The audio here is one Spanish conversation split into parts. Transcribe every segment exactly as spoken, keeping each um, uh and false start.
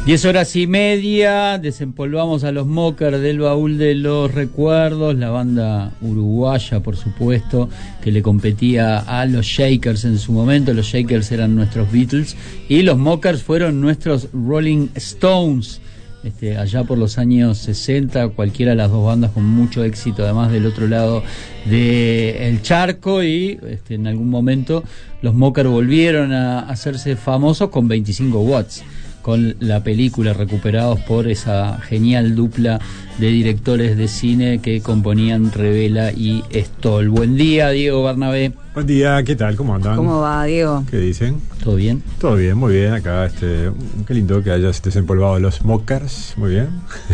Diez horas y media, desempolvamos a los Mockers del baúl de los recuerdos, la banda uruguaya, por supuesto, que le competía a los Shakers en su momento. Los Shakers eran nuestros Beatles y los Mockers fueron nuestros Rolling Stones. Este, allá por los años sesenta, cualquiera de las dos bandas con mucho éxito, además del otro lado del charco, y este, en algún momento los Mockers volvieron a hacerse famosos con veinticinco watts, con la película, recuperados por esa genial dupla de directores de cine que componían Revela y Stoll. Buen día, Diego Bernabé. Buen día, ¿qué tal? ¿Cómo andan? ¿Cómo va, Diego? ¿Qué dicen? ¿Todo bien? Todo bien, muy bien. Acá, este, qué lindo que hayas desempolvado los Mockers. Muy bien.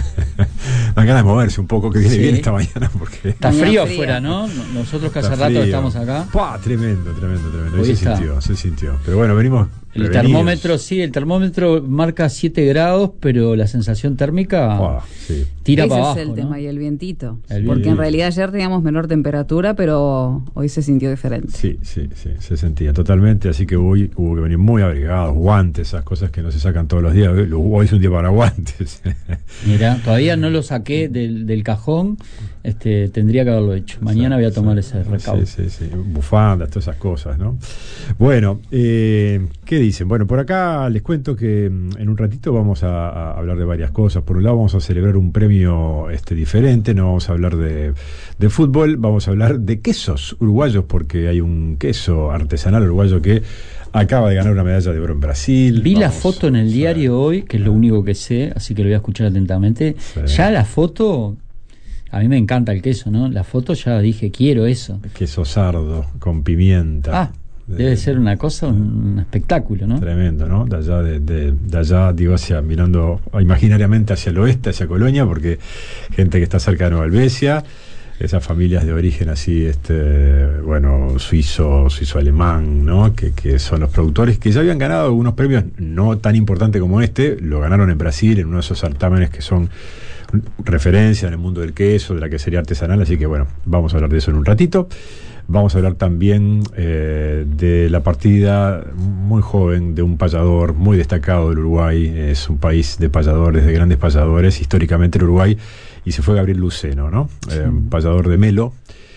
Dan ganas de moverse un poco, que viene Sí. bien esta mañana porque Está Tenía frío frío. afuera, ¿no? Nosotros que hace está rato frío. estamos acá. ¡Pah! Tremendo, tremendo, tremendo. Hoy Hoy se está. sintió, se sintió. Pero bueno, venimos. El prevenidos. termómetro, sí, el termómetro marca siete grados, pero la sensación térmica Pah, sí. tira Ese para es abajo, el ¿no? tema, y el vientito. El Porque vientito. en realidad ayer teníamos menor temperatura, pero hoy se sintió diferente. Sí, sí, sí, se sentía totalmente, así que hoy hubo que venir muy abrigados, guantes, esas cosas que no se sacan todos los días. Hoy hoy es un día para guantes. Mira, todavía no lo saqué del, del cajón, este, tendría que haberlo hecho. Mañana voy a tomar ese recaudo. Sí, sí, sí, bufandas, todas esas cosas, ¿no? Bueno, eh, ¿qué dicen? Bueno, por acá les cuento que mm, en un ratito vamos a, a hablar de varias cosas. Por un lado vamos a celebrar un premio este, diferente, no vamos a hablar de, de fútbol, vamos a hablar de quesos uruguayos, porque hay un queso artesanal uruguayo que acaba de ganar una medalla de oro en Brasil. Vi la Vamos, foto en el sí. diario hoy, que es lo único que sé, así que lo voy a escuchar atentamente. Sí. Ya la foto, a mí me encanta el queso, ¿no? La foto ya dije, quiero eso. Queso sardo con pimienta. Ah, debe ser una cosa, un espectáculo, ¿no? Tremendo, ¿no? De allá, de, de, de allá, digo, hacia, mirando imaginariamente hacia el oeste, hacia Colonia, porque gente que está cerca de Nueva Helvecia, esas familias de origen así, este, bueno, suizo, suizo-alemán, ¿no? Que, que son los productores que ya habían ganado algunos premios no tan importantes como este, lo ganaron en Brasil, en uno de esos certámenes que son referencia en el mundo del queso, de la quesería artesanal, así que bueno, vamos a hablar de eso en un ratito. Vamos a hablar también eh, de la partida muy joven de un payador muy destacado del Uruguay. Es un país de payadores, de grandes payadores, históricamente el Uruguay, y se fue Gabriel Luceno, ¿no? Sí. Eh, un payador de Melo,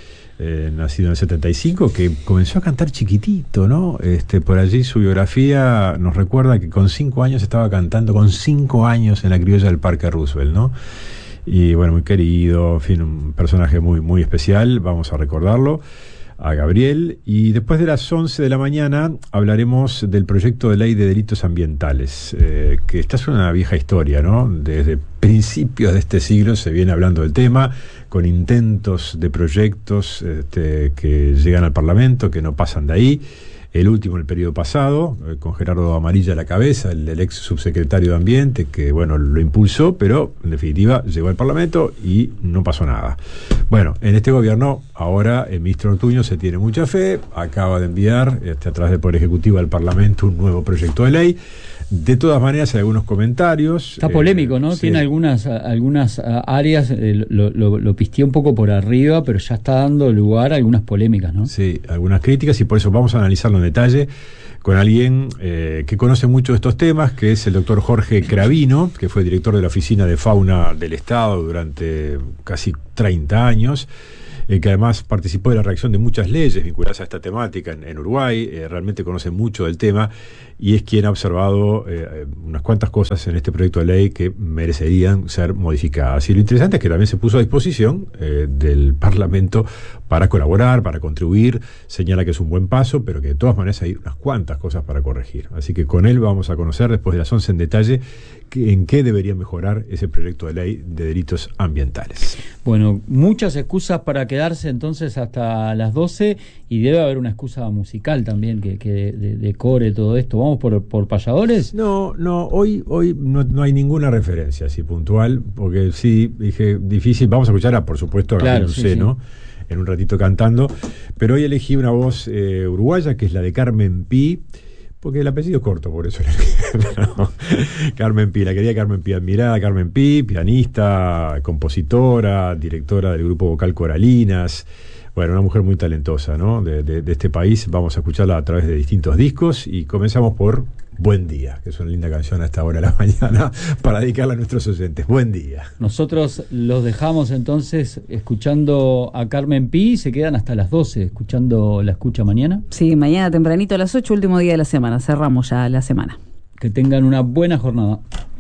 eh, nacido en el setenta y cinco, que comenzó a cantar chiquitito, ¿no? Este, por allí su biografía nos recuerda que con cinco años estaba cantando, con cinco años en la criolla del Parque Roosevelt, ¿no? Y bueno, muy querido, en fin, un personaje muy, muy especial, vamos a recordarlo a Gabriel. Y después de las once de la mañana hablaremos del proyecto de ley de delitos ambientales, eh, que esta es una vieja historia, ¿no? Desde principios de este siglo se viene hablando del tema, con intentos de proyectos este, que llegan al Parlamento, que no pasan de ahí. El último, el periodo pasado, eh, con Gerardo Amarilla a la cabeza, el, el ex subsecretario de Ambiente, que bueno, lo impulsó, pero en definitiva llegó al Parlamento y no pasó nada. Bueno, en este gobierno, ahora el ministro Ortuño se tiene mucha fe, acaba de enviar este, a través del Poder Ejecutivo al Parlamento un nuevo proyecto de ley. De todas maneras hay algunos comentarios. Está polémico, ¿no? Eh, sí. Tiene algunas algunas áreas, eh, lo, lo, lo pisteé un poco por arriba, pero ya está dando lugar a algunas polémicas, ¿no? Sí, algunas críticas, y por eso vamos a analizarlo en detalle con alguien eh, que conoce mucho de estos temas, que es el doctor Jorge Cravino, que fue director de la Oficina de Fauna del Estado durante casi treinta años. Eh, que además participó de la redacción de muchas leyes vinculadas a esta temática en, en Uruguay, eh, realmente conoce mucho del tema y es quien ha observado eh, unas cuantas cosas en este proyecto de ley que merecerían ser modificadas. Y lo interesante es que también se puso a disposición eh, del Parlamento para colaborar, para contribuir, señala que es un buen paso, pero que de todas maneras hay unas cuantas cosas para corregir. Así que con él vamos a conocer después de las once en detalle que, en qué debería mejorar ese proyecto de ley de delitos ambientales. Bueno, muchas excusas para quedarse entonces hasta las doce, y debe haber una excusa musical también que, que de, decore todo esto. ¿Vamos por, por payadores? No, no, hoy hoy no, no hay ninguna referencia así puntual, porque sí, dije, difícil. Vamos a escuchar, a, por supuesto, a Gabriel Claro, sí, Luceno sí. en un ratito cantando, pero hoy elegí una voz eh, uruguaya, que es la de Carmen Pi, porque el apellido es corto, por eso no. Carmen Pi, la querida Carmen Pi, admirada Carmen Pi, pianista, compositora, directora del grupo vocal Coralinas, Bueno, una mujer muy talentosa, ¿no? De, de, de este país. Vamos a escucharla a través de distintos discos y comenzamos por Buen Día, que es una linda canción a esta hora de la mañana para dedicarla a nuestros oyentes. Buen día. Nosotros los dejamos entonces escuchando a Carmen Pi, se quedan hasta las doce escuchando La Escucha mañana. Sí, mañana tempranito a las ocho, último día de la semana, cerramos ya la semana. Que tengan una buena jornada.